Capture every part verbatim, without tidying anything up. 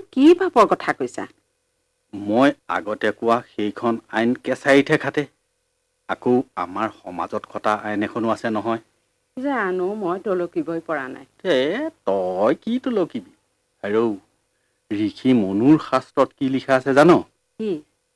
কি পাপৰ কথা কৈছা? মই আগতে কোৱা সেইখন আইন কেঁচাইতহে খাটে। আকৌ আমাৰ সমাজত খটা আইন এখনো আছে নহয়। জানো মই তলকিবই পৰা নাই। এ তই কি তলকিবি আৰু ঋষি মনুৰ শাস্ত্ৰত কি লিখা আছে জানো? কি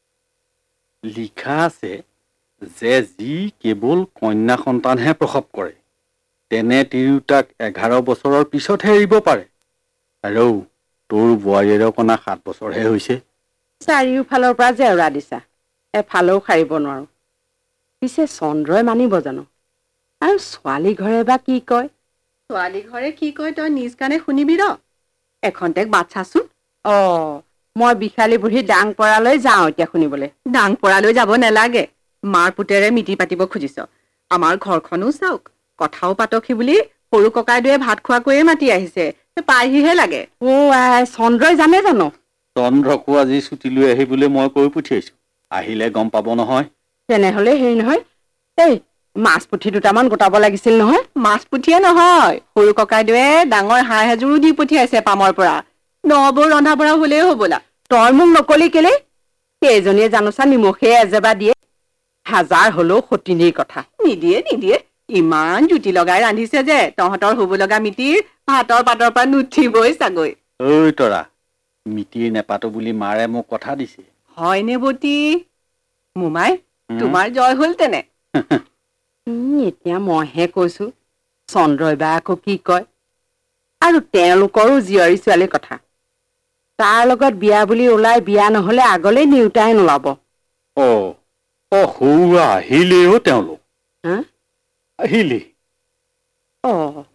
লিখা আছে যে যি কেৱল কন্যা সন্তানহে প্ৰসৱ কৰে তেনে তিৰোতাক এঘাৰ বছৰৰ পিছতহে এৰিব পাৰে। আৰু তোৰ বোৱাৰীৰ কণা সাত বছৰহে হৈছে। চাৰিওফালৰ পৰা জেওৰা দিছা, এফালেও সাৰিব নোৱাৰো। পিছে চন্দ্ৰই মানিব জানো? আৰু ছোৱালী ঘৰে বা কি কয়? ছোৱালী ঘৰে কি কয় তই নিজ কাণে শুনিবি ৰ। এখন্তেক বাট চাচোন। অ মই বিশালী বুঢ়ী ডাং পৰালৈ যাওঁ এতিয়া শুনিবলৈ। ডাং পৰালৈ যাব নালাগে। মাৰ পুতেৰে মিতি পাতিব খুজিছ। আমাৰ ঘৰখনো চাওক, কথাও পাতকহি বুলি সৰু ককাইদেৱে ভাত খোৱাকৈয়ে মাতি আহিছে। পাইহিহে লাগে। অ আই চন্দ্ৰই জানে জানো? চন্দ্ৰকো আজি ছুটি লৈ আহিবলৈ মই কৈ পঠিয়াইছো। আহিলে গম পাব নহয়। তেনেহলে হেৰি নহয়, এই মাছ পুঠি দুটামান গোটাব লাগিছিল নহয়। মাছ পুঠিয়ে নহয়, সৰু ককাইদেৱে ডাঙৰ হাঁহ এযোৰো দি পঠিয়াইছে পামৰ পৰা। নবৌ ৰন্ধা বঢ়া হলেই হবলা। তই মোক নকলি কেলে? সেইজনীয়ে জানোচা নিমখে এজেবা দিয়ে। হাজাৰ হলেও সতিনীৰ কথা। নিদিয়ে নিদিয়ে, ইমান জুতি লগাই ৰান্ধিছে যে তহঁতৰ হব লগা মিতিৰ ভাতৰ পাতৰ পৰা নুঠিবই চাগৈ। ঐ তৰা, মিতিৰ নেপাতো বুলি মাৰে মোক কথা দিছে। হয়নে বতী? মোমাই তোমাৰ জয় হল তেনে। উম এতিয়া মইহে কৈছো, চন্দ্ৰই বা আকৌ কি কয়? আৰু তেওঁলোকৰো জীয়ৰী ছোৱালীৰ কথা। তাৰ লগত বিয়া বুলি ওলাই বিয়া নহলে আগলে নিউতাই নোলাব। অ অ সৌৰা আহিলেও তেওঁলোক হা আহিলে। অ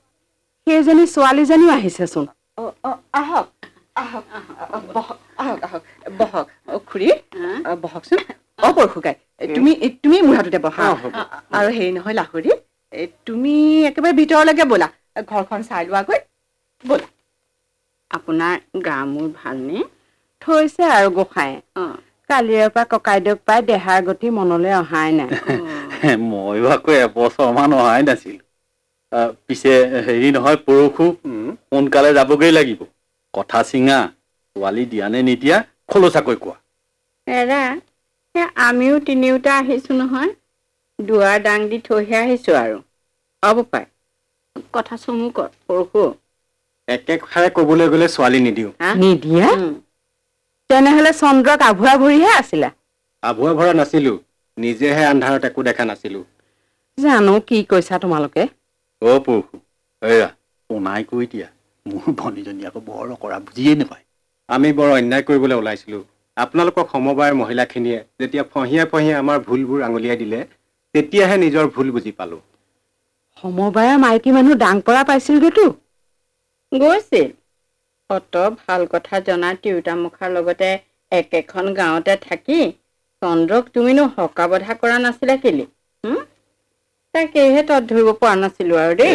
সেইজনী ছোৱালীজনীও আহিছেচোন। অ অ আহক আহক বহক আহক আহক বহক। খুৰী বহকচোন। অ পৰশুকাই তুমি তুমি মোৰ হাততে বহা। আৰু হেৰি নহয় লাহৰী, তুমি একেবাৰে ভিতৰলৈকে ব'লা, ঘৰখন চাই লোৱাগৈ ব'লা। আপোনাৰ গা মোৰ ভালনে? থৈছে আৰু গোসাঁয়ে। কালিৰে পৰা ককাইদেউক পাই দেহাৰ গতি মনলৈ অহাই নাই। ময়ো আকৌ এবছৰ মান অহাই নাছিলো। পিছে হেৰি নহয় পৰশু, সোনকালে যাবগৈ লাগিব। কথা চিঙা, ছোৱালী দিয়া নে নিদিয়া খোলোচাকৈ কোৱা। এৰা আমিও তিনিওটা আহিছো নহয়, দুৱাৰ দাং দি থৈহে আহিছো আৰু। হ'ব পাই কথা চমু কৰ পৰশু। একেষাৰে কবলৈ গলে ছোৱালী নিদিও। নিদিয়া? তেনেহলে চন্দ্ৰক আভুৱা ভৰিহে আছিলা? আভুৱা ভৰা নাছিলো, নিজেহে আন্ধাৰত একো দেখা নাছিলো। জানো কি কৈছা তোমালোকে? অ পৰশু, এয়া শুনাই কৈ দিয়া। মোৰ ভনীজনী আকৌ বৰ কৰা বুজিয়ে নাপায়। আমি বৰ অন্যায় কৰিবলৈ ওলাইছিলো। আপোনালোকক সমবায়ৰ মহিলাখিনিয়ে যেতিয়া ফহিয়াই ফহিয়াই আমাৰ ভুলবোৰ আঙুলিয়াই দিলে, তেতিয়াহে নিজৰ ভুল বুজি পালো। সমবায়ৰ মাইকী মানুহ ডাং পৰা পাইছিলগৈতো? গৈছিল। অত ভাল কথা জনা তিৰোতা মুখাৰ লগতে একেখন গাঁৱতে থাকি চন্দ্ৰক তুমিনো হকা বধা কৰা নাছিলা কেলে? হুম তাকেহে তত ধৰিব পৰা নাছিলো আৰু দেই।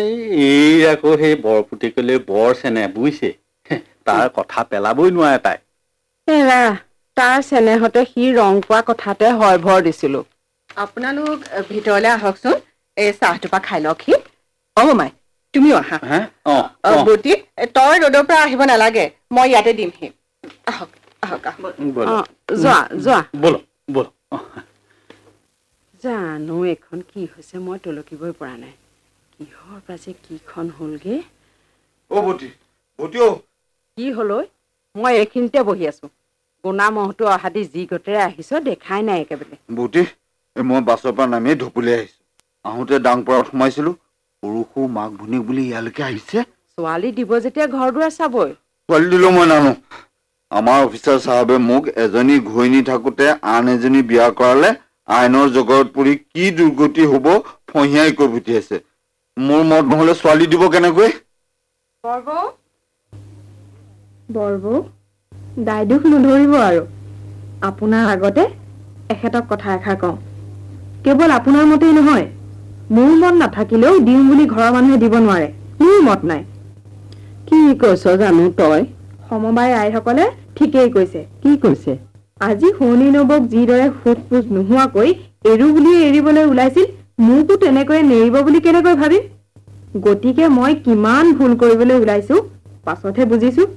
এই আকৌ সেই বৰপুতিকলে বৰ চেনে বুজিছে। তাৰ কথা পেলাবই নোৱাৰে তাই। এৰা তাৰ চেনেহতে সি ৰং পোৱা কথাতে হয় ভৰ দিছিলো। আপোনালোক ভিতৰলৈ আহকচোন, এই চাহটোপা খাই লওকহি। অ মাই তুমিও আহা। বতী তই ৰ'দৰ পৰা আহিব নালাগে, মই ইয়াতে দিমহি। আহক আহক আহক। যোৱা যোৱা বলো বলো। জানো এখন কি হৈছে মই তলকিবই পৰা নাই। কিহৰ পাছে কিখন হলগে? অ বতী বতী অ কি হল? মই এইখিনিতে বহি আছো। গুণা মহটো অহাদি যি গতেৰে আহিছ দেখাই নাই একেবাৰে। বতী মই বাছৰ পৰা নামিয়ে ঢুপুলি আহিছো। আহোঁতে ডাং পৰাত সোমাইছিলো, পৰশু মাক ভনীক বুলি ইয়ালৈকে আহিছে। ছোৱালী দিব যেতিয়া ঘৰ দুৱাৰ চাবই। ছোৱালী দিলেও মই নানো। আমাৰ অফিচাৰ চাহাবে মোক এজনী ঘৈণী থাকোতে আন এজনী বিয়া কৰালে আইনৰ জগৰত পৰি কি দুৰ্গতি হব ফহিয়াই কৈ পঠিয়াইছে। মোৰ মত নহলে ছোৱালী দিব কেনেকৈ? বৰবৌ বৰবৌ দায়দোষ নধৰিব আৰু। আপোনাৰ আগতে এখেতক কথা এষাৰ কওঁ। কেৱল আপোনাৰ মতেই নহয়, মোৰ মত নাথাকিলেও দিওঁ বুলি ঘৰৰ মানুহে দিব নোৱাৰে। মোৰ মত নাই। কি কৈছ জানো তই? সমবায় আইসকলে ঠিকেই কৈছে। কি কৈছে? আজি শুৱনি নবৌক যিদৰে সোধ পোছ নোহোৱাকৈ এৰো বুলি এৰিবলৈ ওলাইছিল, মোকো তেনেকৈ নেৰিব বুলি কেনেকৈ ভাবিম? গতিকে মই কিমান ভুল কৰিবলৈ ওলাইছো পাছতহে বুজিছো।